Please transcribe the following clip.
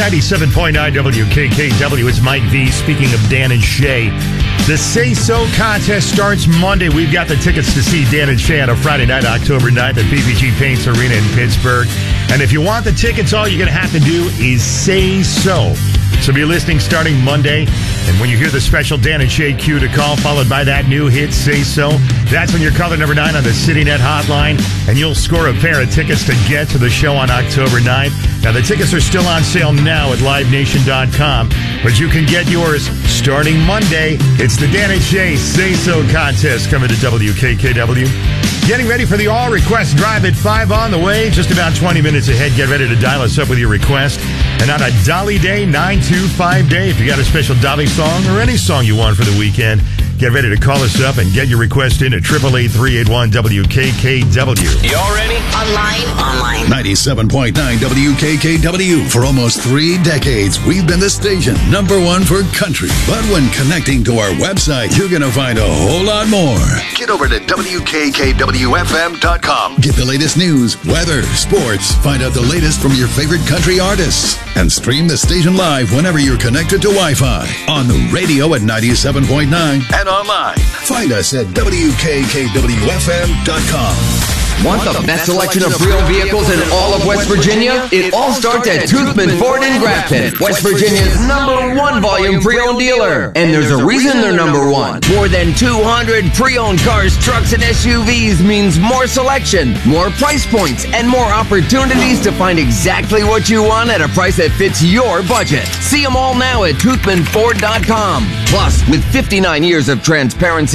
97.9 WKKW. It's Mike V. Speaking of Dan and Shay, the Say So contest starts Monday. We've got the tickets to see Dan and Shay on a Friday night, October 9th at PPG Paints Arena in Pittsburgh. And if you want the tickets, all you're going to have to do is say so. So be listening starting Monday. And when you hear the special Dan and Shay cue to call, followed by that new hit, Say So, that's when you're caller number 9 on the CityNet hotline, and you'll score a pair of tickets to get to the show on October 9th. Now, the tickets are still on sale now at LiveNation.com, but you can get yours starting Monday. It's the Dan and Shay Say So contest coming to WKKW. Getting ready for the All Request Drive at 5 on the way. Just about 20 minutes ahead. Get ready to dial us up with your request. And on a Dolly Day, 925 day, if you got a special Dolly song or any song you want for the weekend, get ready to call us up and get your request in at 888-381-WKKW. Y'all ready? Online. 97.9 WKKW. For almost 3 decades, we've been the station #1 for country. But when connecting to our website, you're going to find a whole lot more. Get over to WKKWFM.com. Get the latest news, weather, sports. Find out the latest from your favorite country artists. And stream the station live whenever you're connected to Wi-Fi. On the radio at 97.9 and online. Find us at WKKWFM.com. Want the best selection of pre-owned vehicles in all of West Virginia? It all starts at Toothman Ford in Grafton, West Virginia's #1 volume pre-owned dealer. And there's a reason they're #1. More than 200 pre-owned cars, trucks, and SUVs means more selection, more price points, and more opportunities to find exactly what you want at a price that fits your budget. See them all now at ToothmanFord.com. Plus, with 59 years of transparency